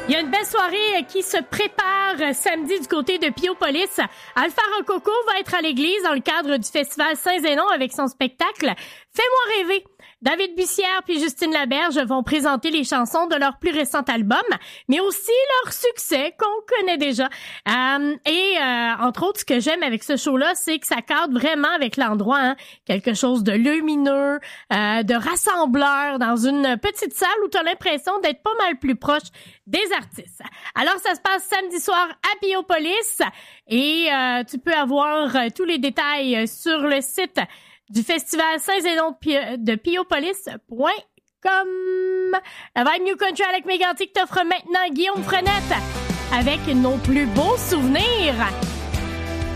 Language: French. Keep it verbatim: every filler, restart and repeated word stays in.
Il y a une belle soirée qui se prépare samedi du côté de Piopolis. Alpha Rococo va être à l'église dans le cadre du festival Saint-Zénon avec son spectacle Fais-moi rêver. David Bussière puis Justine Laberge vont présenter les chansons de leur plus récent album, mais aussi leur succès qu'on connaît déjà. Euh, et euh, entre autres, ce que j'aime avec ce show-là, c'est que ça cadre vraiment avec l'endroit, hein? Quelque chose de lumineux, euh, de rassembleur dans une petite salle où tu as l'impression d'être pas mal plus proche des artistes. Alors, ça se passe samedi soir à Piopolis et euh, tu peux avoir euh, tous les détails sur le site du Festival Saint-Zénon de Piopolis point com. La Vibe New Country avec Mégantic t'offre maintenant Guillaume Frenette avec nos plus beaux souvenirs.